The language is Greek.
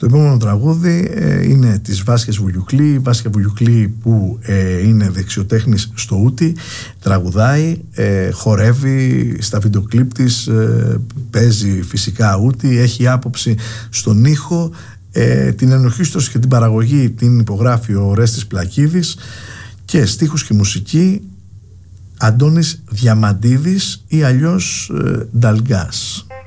Το επόμενο τραγούδι είναι της Βάσιας Βουγιουκλή. Η Βάσια Βουγιουκλή που είναι δεξιοτέχνης στο ούτι, τραγουδάει, χορεύει στα βίντεο κλιπ της, παίζει φυσικά ούτι, έχει άποψη στον ήχο, την ενορχήστρωση και την παραγωγή την υπογράφει ο Ρέστης Πλακίδης και στίχους και μουσική Αντώνης Διαμαντίδης ή αλλιώς Νταλγκάς.